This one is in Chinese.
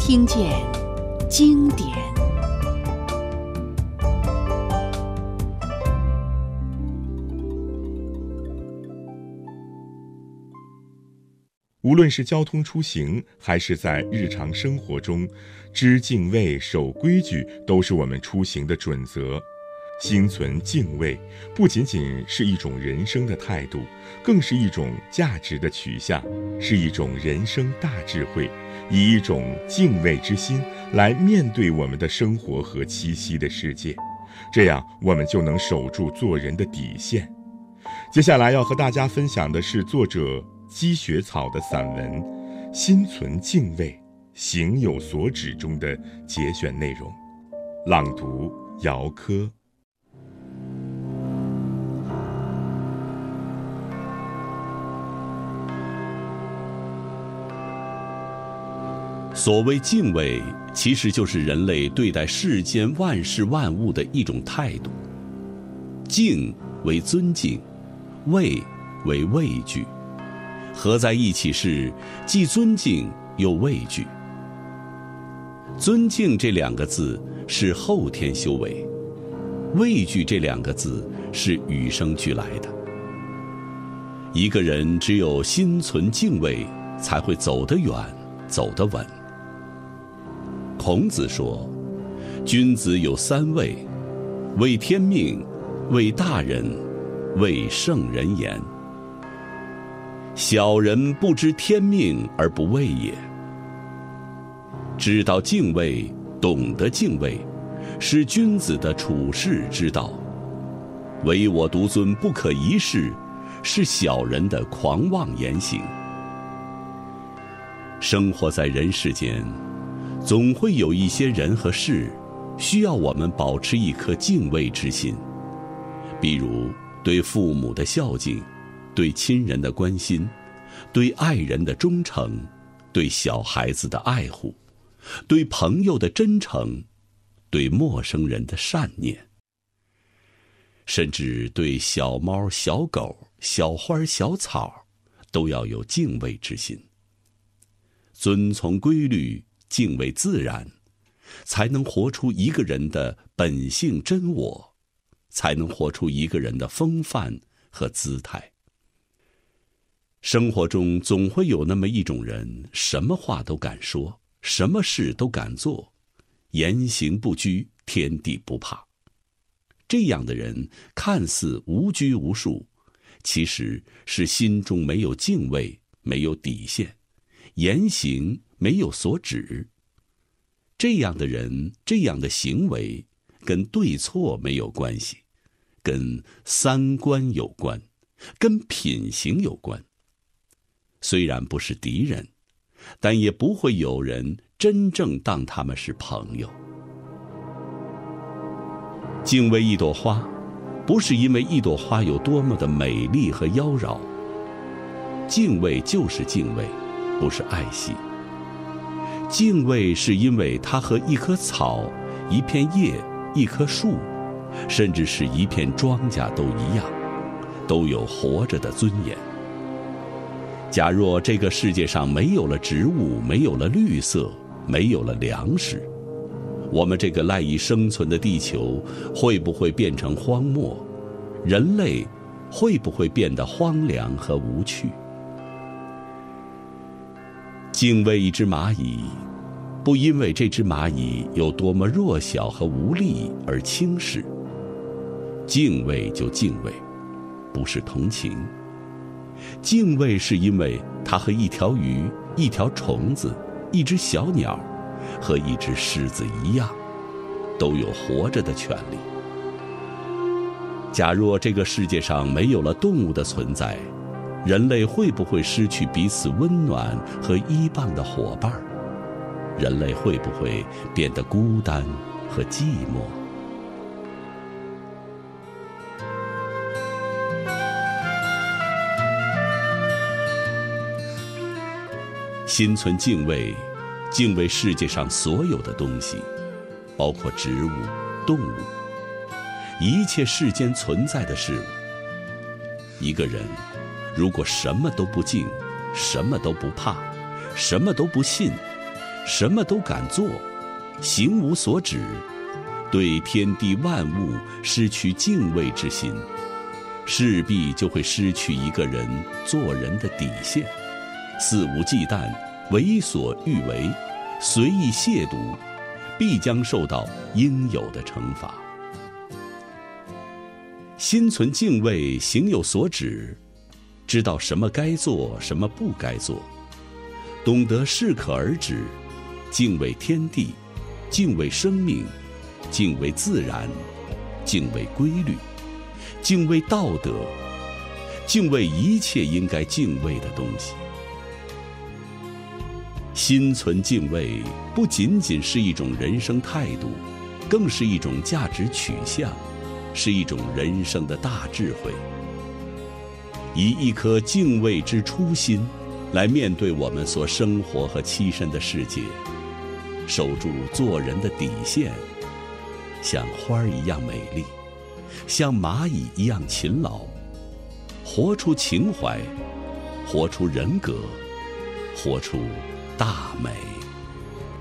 听见经典。 无论是交通出行，还是在日常生活中，知敬畏、守规矩都是我们出行的准则。心存敬畏，不仅仅是一种人生的态度，更是一种价值的取向，是一种人生大智慧，以一种敬畏之心来面对我们的生活和栖息的世界，这样我们就能守住做人的底线。接下来要和大家分享的是作者积雪草的散文《心存敬畏，行有所指》中的节选内容。朗读姚科。 所谓敬畏，其实就是人类对待世间万事万物的一种态度。敬为尊敬，畏为畏惧，合在一起是既尊敬又畏惧。尊敬这两个字是后天修为，畏惧这两个字是与生俱来的。一个人只有心存敬畏，才会走得远，走得稳。孔子说，君子有三畏：畏天命，畏大人，畏圣人言。小人不知天命而不畏也。知道敬畏，懂得敬畏，是君子的处世之道。唯我独尊不可一世，是小人的狂妄言行。生活在人世间，总会有一些人和事需要我们保持一颗敬畏之心，比如对父母的孝敬，对亲人的关心，对爱人的忠诚，对小孩子的爱护，对朋友的真诚，对陌生人的善念，甚至对小猫、小狗、小花、小草都要有敬畏之心。遵从规律，敬畏自然，才能活出一个人的本性真我，才能活出一个人的风范和姿态。生活中总会有那么一种人，什么话都敢说，什么事都敢做，言行不拘，天地不怕。这样的人看似无拘无束，其实是心中没有敬畏，没有底线，言行没有所指。这样的人，这样的行为，跟对错没有关系，跟三观有关，跟品行有关。虽然不是敌人，但也不会有人真正当他们是朋友。敬畏一朵花，不是因为一朵花有多么的美丽和妖娆，敬畏就是敬畏，不是爱惜。敬畏是因为它和一棵草、一片叶、一棵树，甚至是一片庄稼都一样，都有活着的尊严。假若这个世界上没有了植物，没有了绿色，没有了粮食，我们这个赖以生存的地球会不会变成荒漠？人类会不会变得荒凉和无趣？敬畏一只蚂蚁，不因为这只蚂蚁有多么弱小和无力而轻视。敬畏就敬畏，不是同情。敬畏是因为它和一条鱼、一条虫子、一只小鸟和一只狮子一样，都有活着的权利。假若这个世界上没有了动物的存在，人类会不会失去彼此温暖和依傍的伙伴？人类会不会变得孤单和寂寞？心存敬畏，敬畏世界上所有的东西，包括植物、动物，一切世间存在的事物。一个人如果什么都不敬，什么都不怕，什么都不信， 什么都敢做，行无所止，对天地万物失去敬畏之心，势必就会失去一个人做人的底线，肆无忌惮，为所欲为，随意亵渎，必将受到应有的惩罚。心存敬畏，行有所止，知道什么该做，什么不该做，懂得适可而止，敬畏天地，敬畏生命，敬畏自然，敬畏规律，敬畏道德，敬畏一切应该敬畏的东西。心存敬畏，不仅仅是一种人生态度，更是一种价值取向，是一种人生的大智慧。以一颗敬畏之初心来面对我们所生活和栖身的世界，守住做人的底线，像花儿一样美丽，像蚂蚁一样勤劳，活出情怀，活出人格，活出大美。